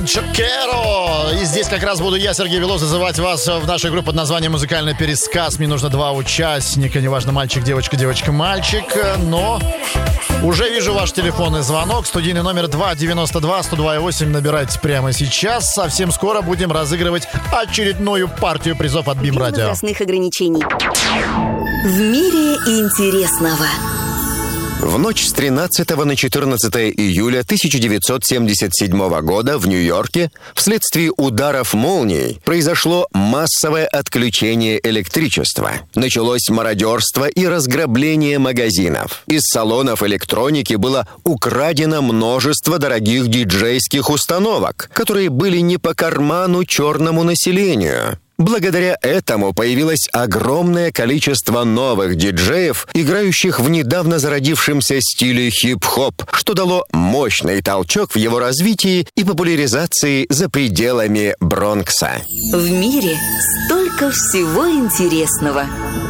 Чокеро. И здесь как раз буду я, Сергей Белов, зазывать вас в нашу группу под названием «Музыкальный пересказ». Мне нужно 2 участника, неважно, мальчик, девочка, девочка, мальчик. Но уже вижу ваш телефонный звонок. Студийный номер 292-102-8. Набирайте прямо сейчас. Совсем скоро будем разыгрывать очередную партию призов от БИМ Радио. Возрастных ограничений. В мире интересного. В ночь с 13 на 14 июля 1977 года в Нью-Йорке вследствие ударов молний произошло массовое отключение электричества. Началось мародерство и разграбление магазинов. Из салонов электроники было украдено множество дорогих диджейских установок, которые были не по карману черному населению. Благодаря этому появилось огромное количество новых диджеев, играющих в недавно зародившемся стиле хип-хоп, что дало мощный толчок в его развитии и популяризации за пределами Бронкса. В мире столько всего интересного.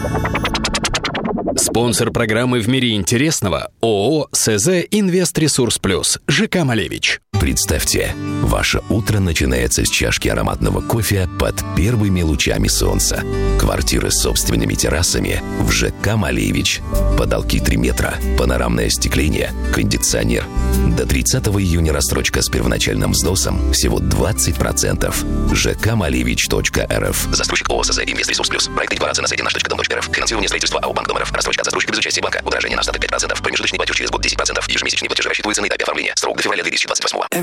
Спонсор программы «В мире интересного» — ООО «СЗ Инвест-Ресурс Плюс» ЖК «Малевич». Представьте, ваше утро начинается с чашки ароматного кофе под первыми лучами солнца. Квартиры с собственными террасами в ЖК «Малевич». Потолки 3 метра, панорамное остекление, кондиционер. До 30 июня рассрочка с первоначальным взносом всего 20%. жкмалевич.рф. Застройщик ООО «СЗ Инвест-Ресурс Плюс». Проект декларации на сайте наш.дом.рф. Финансирование строительства АО «Банк Домаров». Рассрочка от застройщика без участия банка. Удорожание на остаток 5%. Промежуточный платеж через год 10%. Ежемесячные платежи рассчитываются на этапе оформления. Срок до февраля 2028.